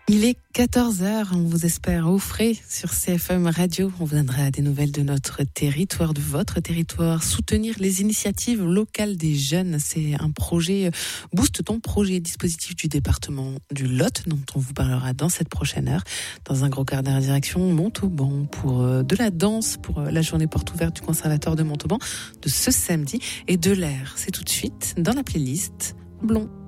Il est 14h, on vous espère au frais sur CFM Radio. On vous donnera des nouvelles de notre territoire, de votre territoire. Soutenir les initiatives locales des jeunes, c'est un projet Boost ton projet, dispositif du département du Lot, dont on vous parlera dans cette prochaine heure. Dans un gros quart d'heure, direction Montauban pour de la danse, pour la journée porte ouverte du conservatoire de Montauban de ce samedi. Et de l'air, c'est tout de suite dans la playlist Blond.